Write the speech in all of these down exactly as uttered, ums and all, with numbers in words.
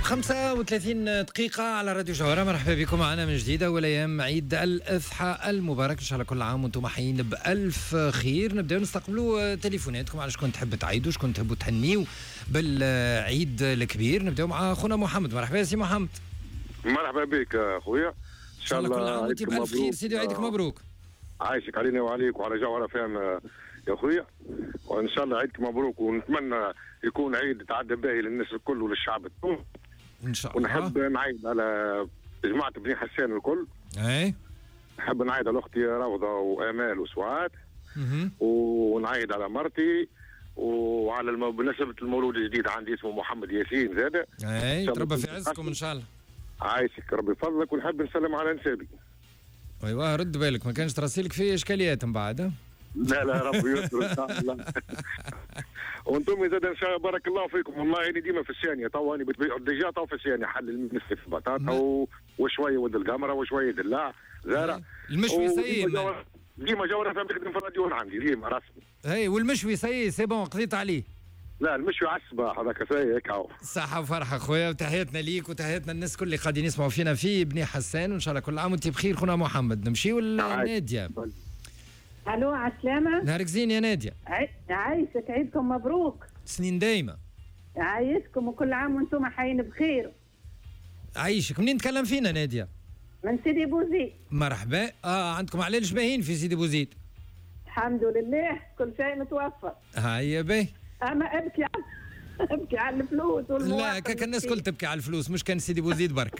خمسة وثلاثين دقيقة على راديو جوهرة. مرحبا بكم معنا من جديد أول أيام عيد الأضحى المبارك، إن شاء الله كل عام وأنتم حيين بألف خير. نبدأ نستقبلوا تليفوناتكم على شكون تحب تعيدوا، شكون تحبوا تهنيوا بالعيد الكبير. نبدأ مع أخونا محمد. مرحبا يا سي محمد. مرحبا بك أخويا، إن شاء الله كل عام وأنتم بألف خير سيدي، عيدك مبروك. عايشك علينا وعليك وعلى جوهرة فهم يا أخويا، وإن شاء الله عيدك مبروك، ونتمنى يكون عيد تعدى باهي للناس الكل وللشعب التونسي ان شاء الله. ونحب نعيد على جماعه بني حسان الكل. اي نحب نعيد على اختي روضه وامال وسعاد، ونعيد على مرتي، وعلى المو... بمناسبه المولود الجديد عندي اسمه محمد ياسين زاده. اي تربى في عزكم ان شاء الله. عايشك ربي يفضلك، ونحب نسلم على نسابي. ايوه رد بالك ما كانش تراسيلك فيه اشكاليات من بعد. لا لا ربي يستر ان شاء الله. وانتم زاد ان شاء الله بارك الله فيكم، والله يعني ديما في الثانيه تو اني بتبيعوا ديجا تو في الثانيه حل المسك في بطاطا و... وشويه ولد القمره وشويه دلاع زارع المشوي سيء ديما جوره فهمت نخدم في الراديو عندي ديما رسمي. اي والمشوي سيء سي بون قضيت عليه. لا المشوي على الصباح هذاك سيء هيك هو. صحه وفرحه خويا، وتحياتنا ليك وتحياتنا الناس كل اللي قاعدين يسمعوا فينا في بني حسان، وان شاء الله كل عام وانت بخير. خونا محمد نمشيو لناديه. الو عسلامة. نهارك زين يا نادية. عايشك عيدكم مبروك. سنين دايمة. عايشكم وكل عام وانتم حيين بخير. عايشك. منين نتكلم فينا نادية؟ من سيدي بوزيد. مرحبا. اه عندكم عليل شباهين في سيدي بوزيد. الحمد لله كل شيء متوفر. هيا باهي. اما ابكي على ابكي على الفلوس والمواطن. لا كان الناس كل تبكي على الفلوس، مش كان سيدي بوزيد برك.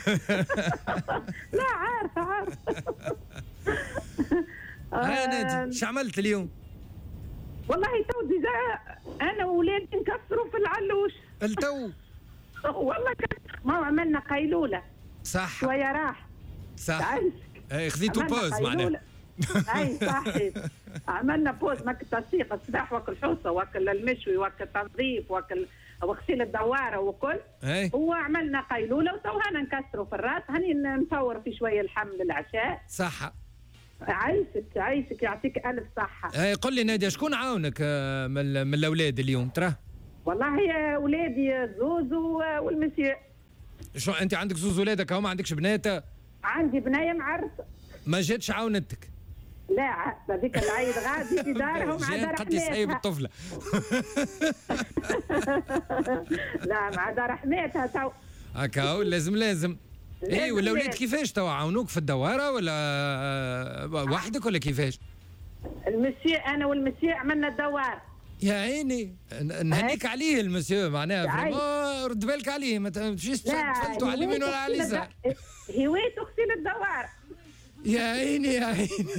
لا عارفة عارفة. ها نادي شو عملت اليوم؟ والله تو ديجا انا وولادي نكسروا في العلوش. التو والله ما عملنا قيلوله. صح شويه راح. صح. اي خذيتوا بوز معناها. اي صحيح. عملنا بوز ماك التسيق الصباح واكل حوصه واكل المشوي واكل تنظيف واكل وغسيل الدواره وكل. اي وعملنا قيلوله وتو هنا نكسروا في الراس، هني نصور في شويه اللحم للعشاء. صح. عايشك عايشك يعطيك الف صحه. اي قل لي ناديه شكون عاونك من من الاولاد اليوم ترى؟ والله يا ولادي زوزو والمسيو. شو انت عندك زوز ولادك او ما عندكش بنات؟ عندي بنايه معرسه. ما جاتش عاونتك؟ لا هذيك العيد غادي في دارهم مع دار قد يسيب الطفله. لا مع دار حماتها تو. هكا لازم لازم. ايه والاولاد كيفاش توا عاونوك في الدواره ولا وحدك ولا كيفاش؟ المسيو انا والمسيو عملنا الدوار. يا عيني نهنيك عليه المسيو معناها رد بالك عليه ما تمشيش تفلتوا على اليمين ولا على اليسار. هوايته غسيل الدوار. يا عيني يا عيني.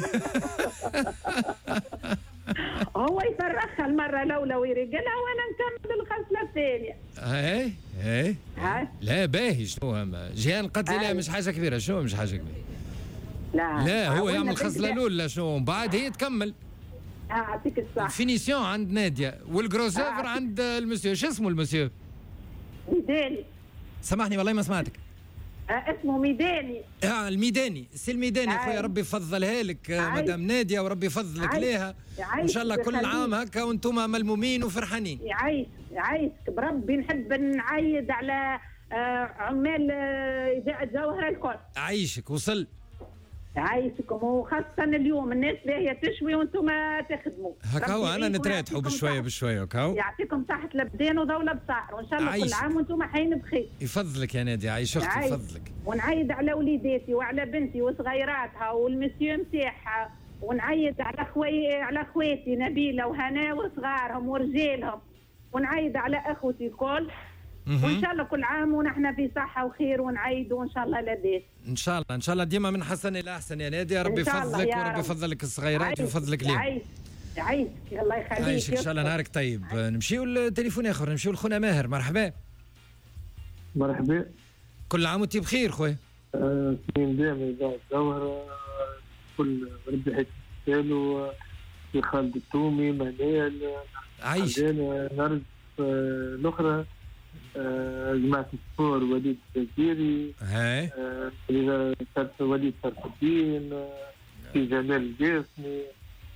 هو يفرخها المره الاولى ويرجلها وانا نكمل الغسله الثانيه. اي اي لا باهي. شنو جيهان قالت لي لا مش حاجه كبيره. شنو مش حاجه كبيره؟ لا لا هو يعمل الخصله الاولى شنو من بعد هي تكمل. يعطيك الصحه. الفينيسيون عند ناديه والجروسوفر عند المسيو. شو اسمه المسيو؟ ميداني. سامحني والله ما سمعتك. اسمه ميداني. اه الميداني سي الميداني خويا. ربي يفضلها لك مدام ناديه وربي يفضلك ليها ان شاء الله كل عام هكا وانتم ملمومين وفرحانين. يعيش يعيشك بربي. نحب نعيد على آه عمال آه اذاعه جوهره الكل. عايشك وصل. عايشكم وخاصه اليوم الناس باهيه تشوي وانتم تخدموا. هكا هو انا نتراتحوا بشويه بشويه هكا. يعطيكم صحه الابدان ودوله بصحه وان شاء الله عايشك. كل عام وانتم حيين بخير. يفضلك يا نادي. عايش اختي يفضلك. ونعيد على وليداتي وعلى بنتي وصغيراتها والمسيو نتاعها، ونعيد على خوي على خواتي نبيله وهنا وصغارهم ورجالهم، ونعيد على اخوتي الكل. وان شاء الله كل عام ونحن في صحه وخير ونعيدوا ان شاء الله لاباس. ان شاء الله ان شاء الله ديما من حسن الى احسن يا نادي. ربي يفضلك وربي يفضلك الصغيرات ويفضلك اليوم. عايش عايشك الله يخليك. عايشك ان شاء الله نهارك طيب. نمشيو لتليفون اخر. نمشيو لخونا ماهر. مرحبا. مرحبا. كل عام وانت بخير خويا. سنين آه دائما اذاعه جوهره كل ربي يحييك السالو في خالد التومي منال عايش نرد آه الاخرى آه جماعة السبور وليد الجزيري. هاي آه وليد صرف الدين. آه في جمال الجاسمي.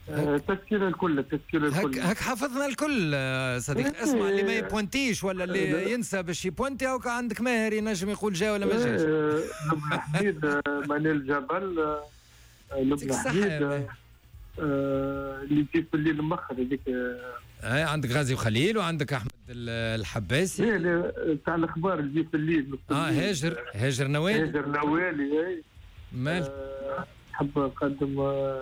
آه، تسكير الكل تسكير الكل هك هك حافظنا الكل صديق. اسمع، اللي ما يبونتيش ولا اللي ينسى باش يبونتي، هاكا عندك ماهر ينجم يقول جا ولا ما جاش. لبنى حميد، منال جبل، لبنى حميد، اللي تجي في الليل مخر هذيك. اي عندك غازي وخليل، وعندك احمد الحباسي. لا تاع الاخبار اللي تجي في الليل. اه هاجر هاجر نوالي. هاجر نوالي اي مال. نحب نقدم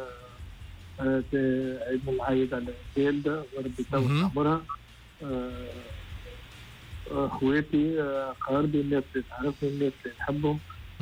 عيد العيد على الوالده وربي يطول عمرها. اخواتي، اقاربي، الناس اللي تعرفني، الناس اللي نحبهم.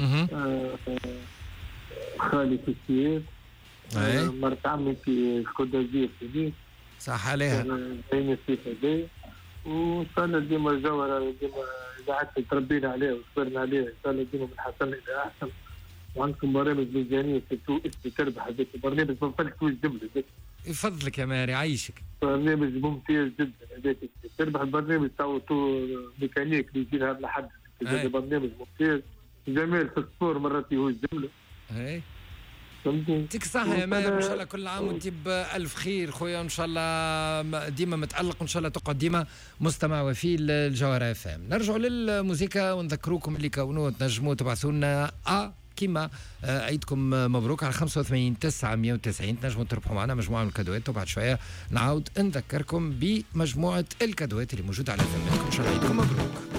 خالي في السياد، مرت عمي في الكودازير في نيس. صح عليها. زين السيف هذايا، وان شاء الله ديما الجوهره ديما قعدت تربينا عليها وصبرنا عليها، ان شاء الله ديما من حسن الى احسن. وعندكم برامج ميزانيه سيرتو اسمي تربح، هذاك برنامج ما نفلتوش الجمله هذاك. يفضلك يا ماري، يعيشك. برنامج ممتاز جدا هذاك، تربح البرنامج تاع ميكانيك اللي يجي لها لحد. هذا برنامج ممتاز. جمال في الصور مرات يهوز جمله. اي يعطيك الصحة يا ماهر، ان شاء الله كل عام وانت بألف خير خويا، وان شاء الله ديما متألق، وان شاء الله تقعد ديما مستمع وفي الجوهرة اف ام. نرجعوا للموسيقى ونذكروكم اللي كونوا تنجموا تبعثوا لنا ا كيما عيدكم مبروك على خمسة وثمانين تسعمية وتسعين. تنجموا تربحوا معنا مجموعة من الكادوات، وبعد شوية نعاود نذكركم بمجموعة الكادوات اللي موجودة على فماتكم. ان شاء الله عيدكم مبروك.